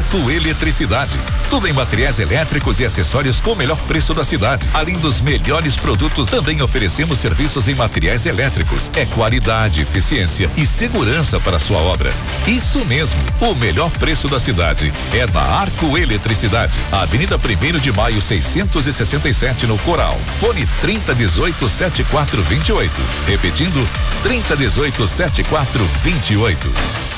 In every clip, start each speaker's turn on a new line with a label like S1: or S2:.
S1: Arco Eletricidade. Tudo em materiais elétricos e acessórios com o melhor preço da cidade. Além dos melhores produtos, também oferecemos serviços em materiais elétricos. É qualidade, eficiência e segurança para a sua obra. Isso mesmo, o melhor preço da cidade é na Arco Eletricidade. Avenida 1º de Maio, 667, no Coral. Fone 3018-7428. Repetindo, 3018-7428.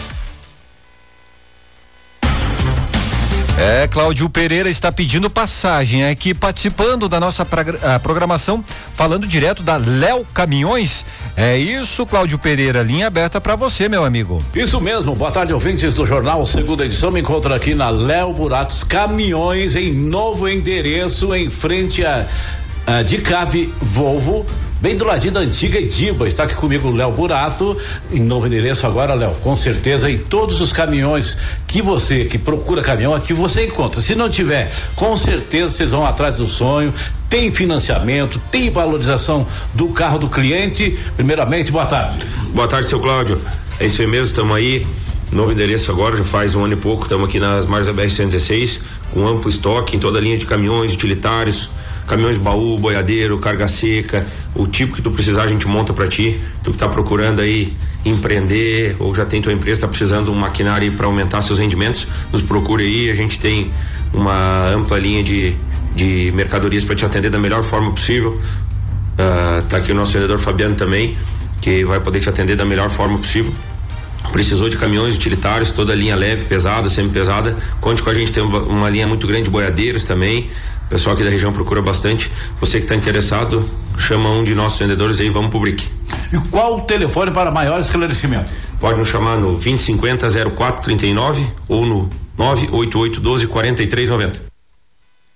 S2: Cláudio Pereira está pedindo passagem aqui, participando da nossa programação, falando direto da Léo Caminhões. É isso, Cláudio Pereira, linha aberta para você, meu amigo.
S3: Isso mesmo, boa tarde, ouvintes do jornal Segunda Edição. Me encontro aqui na Léo Buratos Caminhões, em novo endereço, em frente a de Cave Volvo, bem do ladinho da antiga Ediba. Está aqui comigo o Léo Burato, em novo endereço agora, Léo, com certeza, e todos os caminhões que você que procura caminhão aqui você encontra. Se não tiver, com certeza vocês vão atrás do sonho. Tem financiamento, tem valorização do carro do cliente. Primeiramente, boa tarde.
S4: Boa tarde, seu Cláudio. É isso aí mesmo, estamos aí, novo endereço agora, já faz um ano e pouco, estamos aqui nas margens da BR-116, com amplo estoque em toda a linha de caminhões utilitários, caminhões baú, boiadeiro, carga seca, o tipo que tu precisar a gente monta para ti. Tu que tá procurando aí empreender ou já tem tua empresa, tá precisando de um maquinário para aumentar seus rendimentos, nos procure aí, a gente tem uma ampla linha de mercadorias para te atender da melhor forma possível. Tá aqui o nosso vendedor Fabiano também, que vai poder te atender da melhor forma possível. Precisou de caminhões utilitários, toda a linha leve, pesada, semi-pesada, conte com a gente, tem uma linha muito grande de boiadeiros também, o pessoal aqui da região procura bastante. Você que está interessado, chama um de nossos vendedores aí, vamos pro BRIC.
S3: E qual o telefone para maior esclarecimento?
S4: Pode nos chamar no 2050-0439 ou no 98812-4390.